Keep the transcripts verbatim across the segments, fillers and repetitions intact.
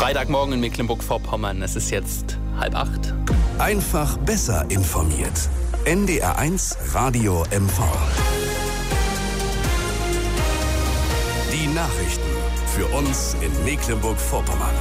Freitagmorgen in Mecklenburg-Vorpommern. Es ist jetzt halb acht. Einfach besser informiert. N D R eins Radio M V. Die Nachrichten für uns in Mecklenburg-Vorpommern.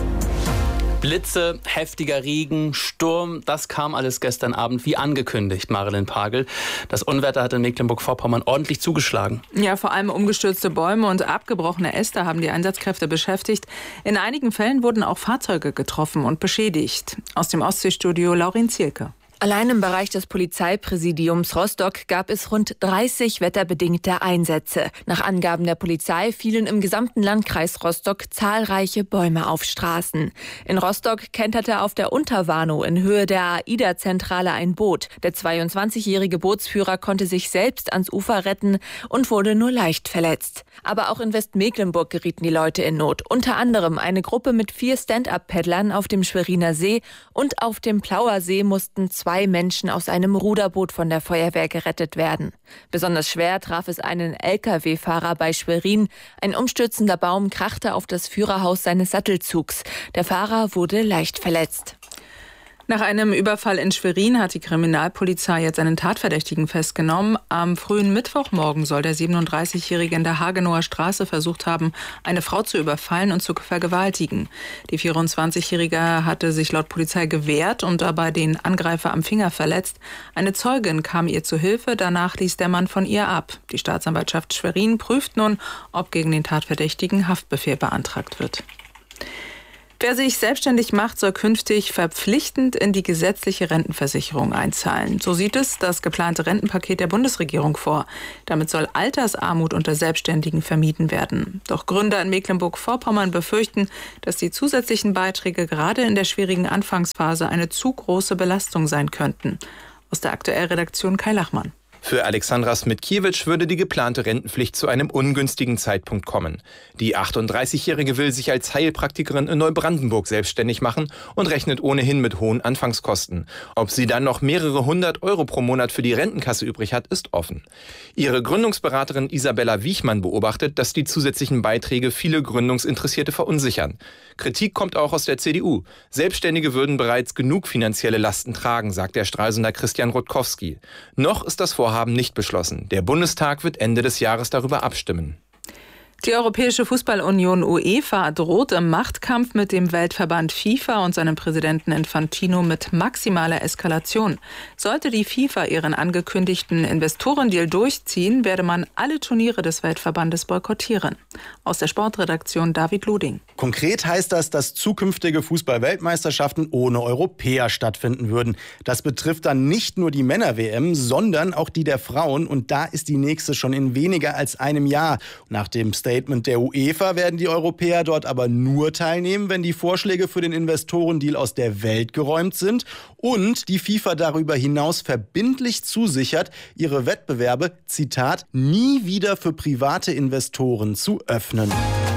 Blitze, heftiger Regen, Sturm, das kam alles gestern Abend wie angekündigt, Marilyn Pagel. Das Unwetter hat in Mecklenburg-Vorpommern ordentlich zugeschlagen. Ja, vor allem umgestürzte Bäume und abgebrochene Äste haben die Einsatzkräfte beschäftigt. In einigen Fällen wurden auch Fahrzeuge getroffen und beschädigt. Aus dem Ostseestudio Laurin Zielke. Allein im Bereich des Polizeipräsidiums Rostock gab es rund dreißig wetterbedingte Einsätze. Nach Angaben der Polizei fielen im gesamten Landkreis Rostock zahlreiche Bäume auf Straßen. In Rostock kenterte auf der Unterwarnow in Höhe der AIDA-Zentrale ein Boot. Der zweiundzwanzigjährige Bootsführer konnte sich selbst ans Ufer retten und wurde nur leicht verletzt. Aber auch in Westmecklenburg gerieten die Leute in Not. Unter anderem eine Gruppe mit vier Stand-up-Paddlern auf dem Schweriner See und auf dem Plauer See mussten zwei Menschen aus einem Ruderboot von der Feuerwehr gerettet werden. Besonders schwer traf es einen L K W-Fahrer bei Schwerin. Ein umstürzender Baum krachte auf das Führerhaus seines Sattelzugs. Der Fahrer wurde leicht verletzt. Nach einem Überfall in Schwerin hat die Kriminalpolizei jetzt einen Tatverdächtigen festgenommen. Am frühen Mittwochmorgen soll der siebenunddreißigjährige in der Hagenower Straße versucht haben, eine Frau zu überfallen und zu vergewaltigen. Die vierundzwanzigjährige hatte sich laut Polizei gewehrt und dabei den Angreifer am Finger verletzt. Eine Zeugin kam ihr zu Hilfe, danach ließ der Mann von ihr ab. Die Staatsanwaltschaft Schwerin prüft nun, ob gegen den Tatverdächtigen Haftbefehl beantragt wird. Wer sich selbstständig macht, soll künftig verpflichtend in die gesetzliche Rentenversicherung einzahlen. So sieht es das geplante Rentenpaket der Bundesregierung vor. Damit soll Altersarmut unter Selbstständigen vermieden werden. Doch Gründer in Mecklenburg-Vorpommern befürchten, dass die zusätzlichen Beiträge gerade in der schwierigen Anfangsphase eine zu große Belastung sein könnten. Aus der Aktuell-Redaktion Kai Lachmann. Für Alexandra Smitkiewicz würde die geplante Rentenpflicht zu einem ungünstigen Zeitpunkt kommen. Die achtunddreißigjährige will sich als Heilpraktikerin in Neubrandenburg selbstständig machen und rechnet ohnehin mit hohen Anfangskosten. Ob sie dann noch mehrere hundert Euro pro Monat für die Rentenkasse übrig hat, ist offen. Ihre Gründungsberaterin Isabella Wiechmann beobachtet, dass die zusätzlichen Beiträge viele Gründungsinteressierte verunsichern. Kritik kommt auch aus der C D U. Selbstständige würden bereits genug finanzielle Lasten tragen, sagt der Stralsunder Christian Rutkowski. Noch ist das Vorhaben nicht beschlossen. Der Bundestag wird Ende des Jahres darüber abstimmen. Die Europäische Fußballunion UEFA droht im Machtkampf mit dem Weltverband FIFA und seinem Präsidenten Infantino mit maximaler Eskalation. Sollte die FIFA ihren angekündigten Investorendeal durchziehen, werde man alle Turniere des Weltverbandes boykottieren. Aus der Sportredaktion David Luding. Konkret heißt das, dass zukünftige Fußball-Weltmeisterschaften ohne Europäer stattfinden würden. Das betrifft dann nicht nur die Männer-W M, sondern auch die der Frauen. Und da ist die nächste schon in weniger als einem Jahr. Nach dem Statement der UEFA werden die Europäer dort aber nur teilnehmen, wenn die Vorschläge für den Investorendeal aus der Welt geräumt sind und die FIFA darüber hinaus verbindlich zusichert, ihre Wettbewerbe, Zitat, nie wieder für private Investoren zu öffnen.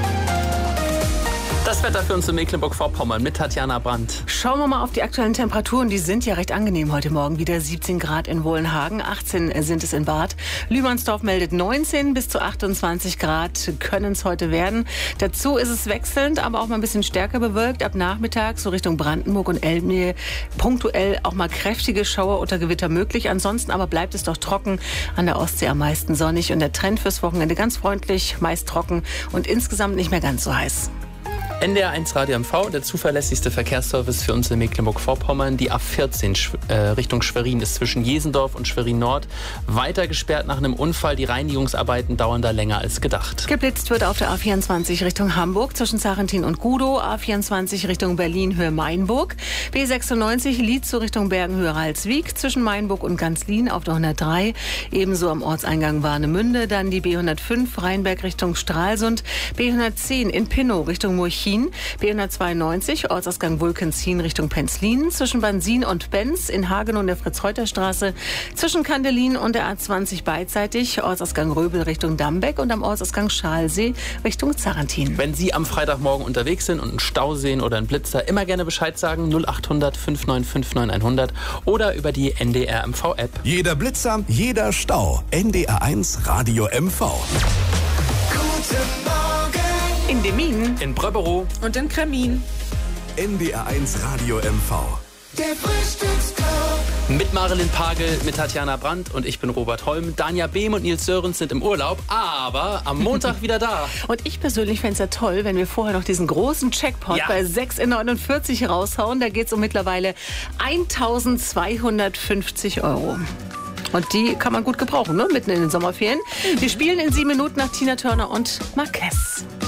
Das Wetter für uns in Mecklenburg-Vorpommern mit Tatjana Brandt. Schauen wir mal auf die aktuellen Temperaturen. Die sind ja recht angenehm heute Morgen. Wieder siebzehn Grad in Wohlenhagen, achtzehn sind es in Bad. Lühmannsdorf meldet neunzehn bis zu achtundzwanzig Grad können es heute werden. Dazu ist es wechselnd, aber auch mal ein bisschen stärker bewölkt. Ab Nachmittag so Richtung Brandenburg und Elbnähe punktuell auch mal kräftige Schauer oder Gewitter möglich. Ansonsten aber bleibt es doch trocken. An der Ostsee am meisten sonnig und der Trend fürs Wochenende ganz freundlich, meist trocken und insgesamt nicht mehr ganz so heiß. N D R eins Radio M V, der zuverlässigste Verkehrsservice für uns in Mecklenburg-Vorpommern. Die A vierzehn äh, Richtung Schwerin ist zwischen Jesendorf und Schwerin Nord weiter gesperrt nach einem Unfall. Die Reinigungsarbeiten dauern da länger als gedacht. Geblitzt wird auf der A vierundzwanzig Richtung Hamburg zwischen Sarrentin und Gudow, A vierundzwanzig Richtung Berlin Höhe Mainburg, B sechsundneunzig Lietzow Richtung Bergen Höhe Ralswiek zwischen Mainburg und Ganzlin auf der hundertdrei, ebenso am Ortseingang Warnemünde, dann die B hundertfünf Rheinberg Richtung Stralsund, B hundertzehn in Pinnow Richtung Murchin, B hundertzweiundneunzig Ortsausgang Wulkenzien Richtung Penzlin, zwischen Bansin und Benz in Hagenow und der Fritz-Reuter-Straße, zwischen Kandelin und der A zwanzig beidseitig, Ortsausgang Röbel Richtung Dambeck und am Ortsausgang Schalsee Richtung Zarrentin. Wenn Sie am Freitagmorgen unterwegs sind und einen Stau sehen oder einen Blitzer, immer gerne Bescheid sagen, null achthundert fünf neun fünf neun hundert oder über die N D R M V-App. Jeder Blitzer, jeder Stau. N D R eins Radio M V. Guten Morgen In Demmin. In Bröberow. Und in Kremin. N D R eins Radio M V. Der Frühstücksclub. Mit Marilyn Pagel, mit Tatjana Brandt und ich bin Robert Holm. Danja Behm und Nils Sörensen sind im Urlaub, aber am Montag wieder da. Und ich persönlich fände es ja toll, wenn wir vorher noch diesen großen Jackpot Ja. bei sechs in neunundvierzig raushauen. Da geht es um mittlerweile eintausendzweihundertfünfzig Euro. Und die kann man gut gebrauchen, ne? Mitten in den Sommerferien. Wir spielen in sieben Minuten nach Tina Turner und Marquez.